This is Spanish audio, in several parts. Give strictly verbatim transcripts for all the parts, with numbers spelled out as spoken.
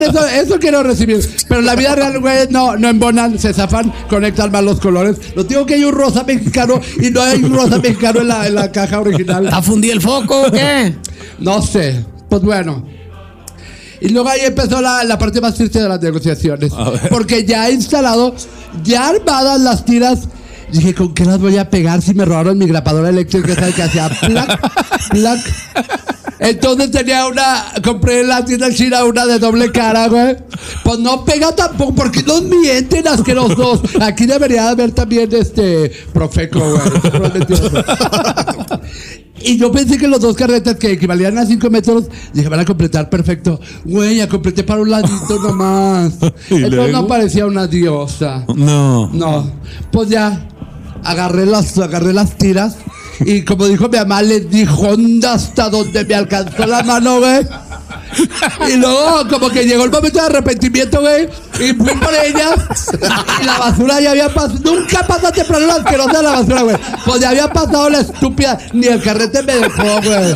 Eso, eso quiero recibir. Pero en la vida real, güey, no, no embonan, se zafan, conectan mal los colores. Lo digo que hay un rosa mexicano y no hay un rosa mexicano en la, en la caja original. ¿Ha fundido el foco o qué? No sé. Pues bueno. Y luego ahí empezó la, la parte más triste de las negociaciones. Porque ya he instalado, ya armadas las tiras. Dije, ¿con qué las voy a pegar si me robaron mi grapadora eléctrica? ¿Sabes qué hacía? Plac, plac. Entonces tenía una, compré en la tienda china una de doble cara, güey. Pues no pega tampoco, porque nos mienten asquerosos. Aquí debería haber también este Profeco, güey. Y yo pensé que los dos carretas que equivalían a cinco metros, dije, van a completar perfecto. Güey, ya completé para un ladito nomás. Entonces no parecía una diosa. No. No. Pues ya, agarré las, agarré las tiras. Y como dijo mi mamá, le dijo onda hasta donde me alcanzó la mano, güey. Y luego como que llegó el momento de arrepentimiento, güey. Y fui por ellas. Y la basura ya había pasado. Nunca pasa temprano la asquerosa de la basura, güey. Pues ya había pasado la estúpida. Ni el carrete me dejó, güey.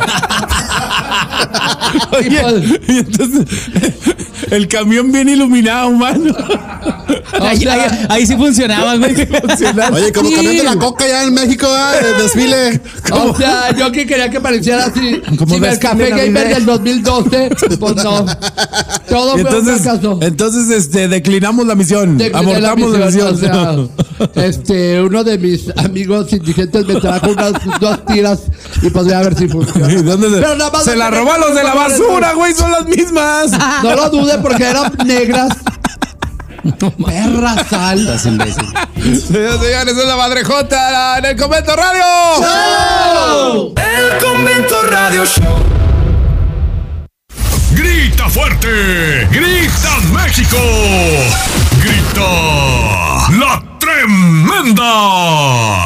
Oye, y, pues, y entonces el camión bien iluminado, mano. Ahí, sea, ahí, ahí sí funcionaba, güey. Oye, como sí. Camión de la coca ya en México, ¿eh? El desfile. O sea, yo que quería que pareciera así. Como el café gamer del dos mil doce, pues no. Todo fue entonces, un fracaso. Entonces, este, declinamos la misión. Decliné abortamos la misión. La misión. O sea, este, uno de mis amigos indigentes me trajo unas dos tiras y pues voy a ver si funciona. ¿Dónde se, Pero nada más se la robó a los de la basura, güey, son las mismas. No lo dude porque eran negras. Perra sal. Señores, señores, es la Madrejota en el Convento Radio. ¡Show! El Convento Radio Show. Grita fuerte, grita México, grita la tremenda.